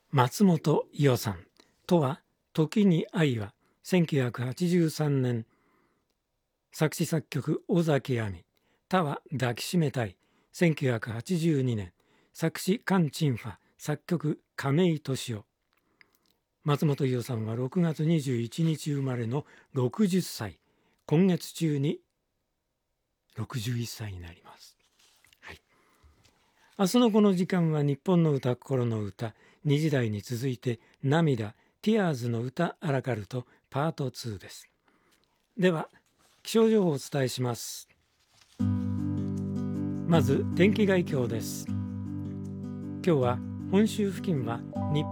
松本伊代さんとは時に愛は1983年作詞作曲尾崎亜美、他は抱きしめたい1982年作詞菅鎮ファ、作曲亀井俊夫。松本伊代さんは6月21日生まれの60歳、今月中に61歳になります。明日のこの時間は日本の歌心の歌2時台に続いて涙ティアーズの歌アラカルトパート2です。では気象情報をお伝えします。まず天気概況です。今日は本州付近は日